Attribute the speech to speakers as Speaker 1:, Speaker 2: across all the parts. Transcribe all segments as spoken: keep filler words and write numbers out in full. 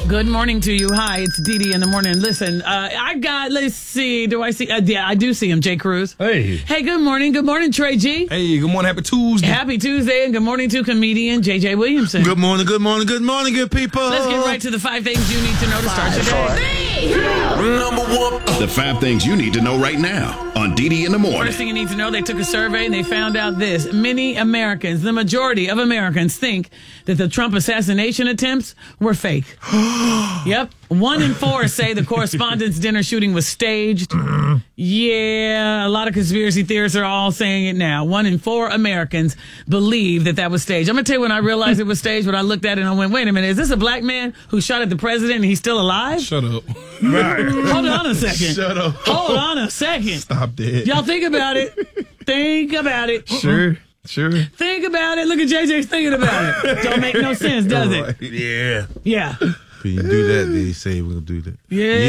Speaker 1: Good morning to you. Hi, it's Dee Dee in the morning. Listen, uh, I got, let's see, do I see? Uh, yeah, I do see him, Jay Cruz.
Speaker 2: Hey.
Speaker 1: Hey, good morning. Good morning, Trey G.
Speaker 3: Hey, good morning. Happy Tuesday.
Speaker 1: Happy Tuesday, and good morning to comedian J J Williamson.
Speaker 2: Good morning, good morning, good morning, good people.
Speaker 1: Let's get right to the five things you need to know to start your day.
Speaker 4: Number one. The five things you need to know right now on Dee Dee in the morning.
Speaker 1: First thing you need to know, they took a survey and they found out this. Many Americans, the majority of Americans, think that the Trump assassination attempts were fake. Yep. One in four say the Correspondents' Dinner shooting was staged. Yeah, a lot of conspiracy theorists are all saying it now. One in four Americans believe that that was staged. I'm going to tell you when I realized it was staged, when I looked at it and I went, wait a minute, is this a black man who shot at the president and he's still alive?
Speaker 3: Shut up.
Speaker 2: Right.
Speaker 1: Hold on a second.
Speaker 3: Shut up.
Speaker 1: Hold on a second.
Speaker 3: Stop that.
Speaker 1: Y'all think about it. Think about it.
Speaker 3: Sure. Sure.
Speaker 1: Think about it. Look at J J's thinking about it. Don't make no sense, does it?
Speaker 2: Yeah.
Speaker 1: Yeah.
Speaker 2: When you do that, they say we're going to do that.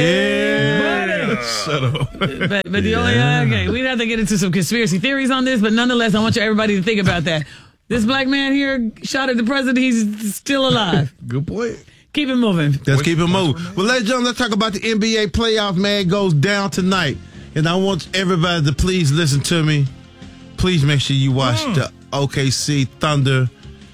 Speaker 1: Yeah.
Speaker 2: Yeah.
Speaker 3: Shut up.
Speaker 1: But, but the only, okay, we'd have to get into some conspiracy theories on this, but nonetheless, I want you everybody to think about that. This black man here shot at the president. He's still alive.
Speaker 3: Good point.
Speaker 1: Keep it moving.
Speaker 2: Let's keep it moving. Well, ladies and gentlemen, let's talk about the N B A playoffs, man. It goes down tonight. And I want everybody to please listen to me. Please make sure you watch mm. the O K C Thunder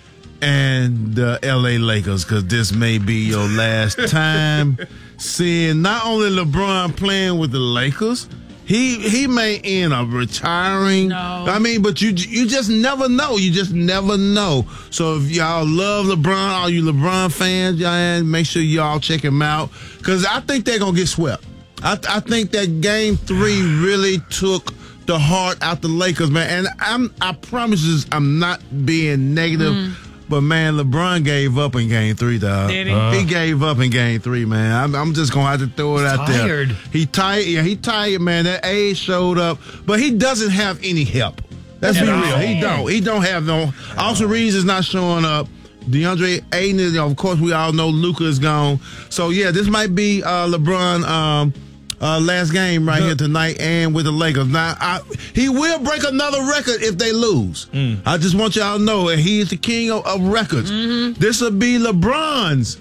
Speaker 2: and the L A Lakers, because this may be your last time seeing not only LeBron playing with the Lakers, he he may end up retiring.
Speaker 1: No.
Speaker 2: I mean, but you you just never know. You just never know. So if y'all love LeBron, all you LeBron fans, y'all make sure y'all check him out, because I think they're going to get swept. I, I think that game three really took the heart out the Lakers, man. And I'm I promise you, I'm not being negative. Mm. But, man, LeBron gave up in game three, dog.
Speaker 1: Did he?
Speaker 2: Uh, he gave up in game three, man. I'm, I'm just going to have to throw it
Speaker 5: He's
Speaker 2: out
Speaker 5: tired.
Speaker 2: there. He tired. Yeah, he tired, man. That age showed up. But he doesn't have any help. Let's be real. He don't. He don't have no. Austin Reeves is not showing up. DeAndre Ayton is, of course, we all know Luka is gone. So, yeah, this might be uh, LeBron um, uh, last game right here tonight and with the Lakers. Now, I, he will break another record if they lose. Mm. I just want y'all to know that he is the king of, of records. Mm-hmm. This will be LeBron's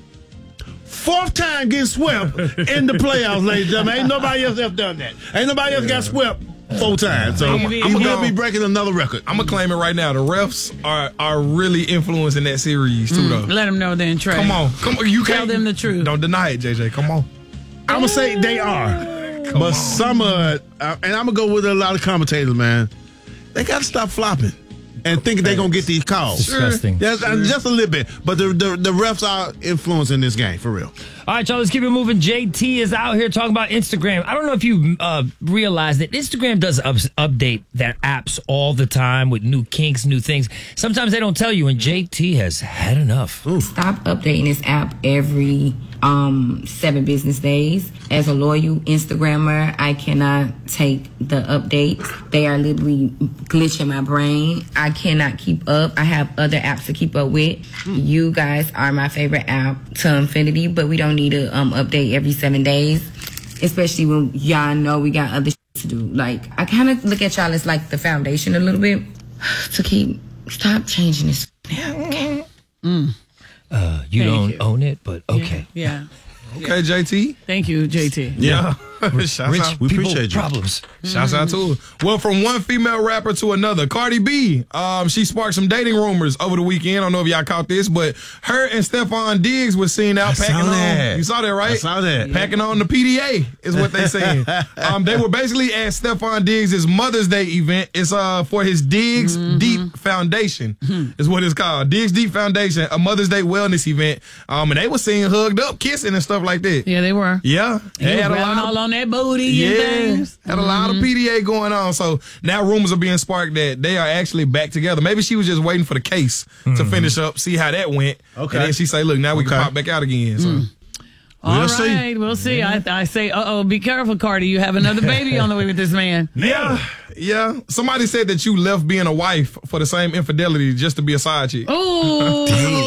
Speaker 2: fourth time getting swept in the playoffs, ladies and gentlemen. Ain't nobody else ever done that. Ain't nobody else got swept four times. So
Speaker 1: I'm,
Speaker 2: he
Speaker 1: I'm
Speaker 2: will
Speaker 3: gonna,
Speaker 2: be breaking another record.
Speaker 3: I'm going to claim it right now. The refs are are really influencing that series, too, though.
Speaker 1: Mm, let them know then, Trey.
Speaker 3: Come on. Come on. You
Speaker 1: Tell
Speaker 3: can't,
Speaker 1: them the truth.
Speaker 3: Don't deny it, J J. Come on.
Speaker 2: I'm going to say they are.
Speaker 3: Come
Speaker 2: but
Speaker 3: on.
Speaker 2: some of it, uh, and I'm going to go with a lot of commentators, man, they got to stop flopping and thinking they're going to get these calls.
Speaker 5: Disgusting.
Speaker 2: Yes,
Speaker 5: Sure.
Speaker 2: uh, just a little bit. But the, the, the refs are influencing this game, for real.
Speaker 5: All right, y'all, let's keep it moving. J T is out here talking about Instagram. I don't know if you uh, realize that Instagram does up- update their apps all the time with new kinks, new things. Sometimes they don't tell you, and J T has had enough.
Speaker 2: Ooh.
Speaker 6: Stop updating this app every um, seven business days. As a loyal Instagrammer, I cannot take the updates. They are literally glitching my brain. I cannot keep up. I have other apps to keep up with. You guys are my favorite app to infinity, but we don't need to um, update every seven days, especially when y'all know we got other shit to do. Like, I kind of look at y'all as like the foundation a little bit to keep, stop changing this. Okay.
Speaker 1: Mm.
Speaker 5: Uh, you
Speaker 1: Thank
Speaker 5: don't
Speaker 1: you.
Speaker 5: own it, but okay.
Speaker 1: Yeah.
Speaker 3: Okay,
Speaker 1: yeah.
Speaker 3: J T.
Speaker 1: Thank you, J T.
Speaker 3: Yeah. Shouts
Speaker 5: Rich
Speaker 3: out.
Speaker 2: We
Speaker 5: people
Speaker 2: appreciate you.
Speaker 5: problems.
Speaker 3: Shouts out to her. Well, from one female rapper to another, Cardi B, um, she sparked some dating rumors over the weekend. I don't know if y'all caught this, but her and Stephon Diggs was seen out
Speaker 2: I
Speaker 3: packing
Speaker 2: saw
Speaker 3: on.
Speaker 2: that.
Speaker 3: You saw that, right?
Speaker 2: I saw that.
Speaker 3: Packing on the P D A is what they saying. um, they were basically at Stephon Diggs' Mother's Day event. It's uh for his Diggs mm-hmm. Deep Foundation mm-hmm. is what it's called. Diggs Deep Foundation, a Mother's Day wellness event. Um, and they were seen hugged up, kissing and stuff like that.
Speaker 1: Yeah, they were.
Speaker 3: Yeah.
Speaker 1: He was grabbing all on that booty
Speaker 3: Yeah.
Speaker 1: and things.
Speaker 3: Had a lot of P D A going on. So now rumors are being sparked that they are actually back together. Maybe she was just waiting for the case mm-hmm. to finish up, see how that went. Okay. And then she say, look, now we
Speaker 2: okay.
Speaker 3: can pop back out again. So.
Speaker 1: Mm. All
Speaker 2: We'll
Speaker 1: right,
Speaker 2: see.
Speaker 1: we'll see. I, I say, uh-oh, be careful, Cardi. You have another baby on the way with this man.
Speaker 3: Yeah. Yeah. Somebody said that you left being a wife for the same infidelity just to be a side chick.
Speaker 1: Ooh.
Speaker 3: I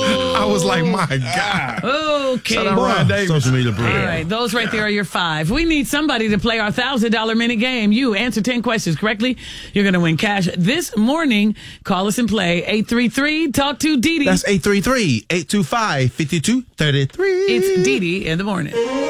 Speaker 3: I was like, my God.
Speaker 1: Okay.
Speaker 3: Shout out Ryan Davis.
Speaker 2: Social media
Speaker 1: All
Speaker 2: brilliant.
Speaker 1: right, those right there are your five. We need somebody to play our one thousand dollars minute game. You answer ten questions correctly, you're going to win cash this morning. Call us and play eight three three, talk to Dee Dee.
Speaker 2: That's eight three three, eight two five, five two three three.
Speaker 1: It's Dee Dee in the morning.